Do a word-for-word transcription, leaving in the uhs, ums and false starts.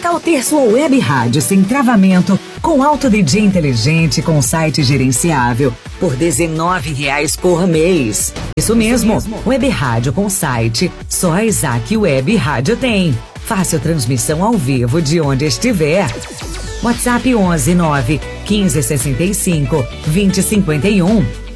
tal ter sua web rádio sem travamento, com alto D J inteligente, com site gerenciável, por dezenove reais por mês? Isso mesmo, web rádio com site, só a Isaac Web Rádio tem. Fácil transmissão ao vivo de onde estiver. WhatsApp onze nove quinze sessenta e cinco vinte cinquenta e um.